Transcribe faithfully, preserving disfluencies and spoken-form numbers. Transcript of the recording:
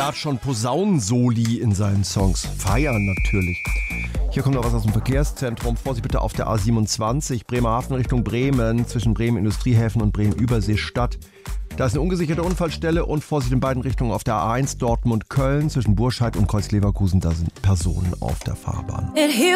Staat schon Posaunensoli in seinen Songs. Feiern natürlich. Hier kommt noch was aus dem Verkehrszentrum. Vorsicht bitte auf der A siebenundzwanzig, Bremerhaven Richtung Bremen, zwischen Bremen Industriehäfen und Bremen Überseestadt. Da ist eine ungesicherte Unfallstelle und Vorsicht in beiden Richtungen auf der A eins Dortmund-Köln, zwischen Burscheid und Kreuz-Leverkusen. Da sind Personen auf der Fahrbahn.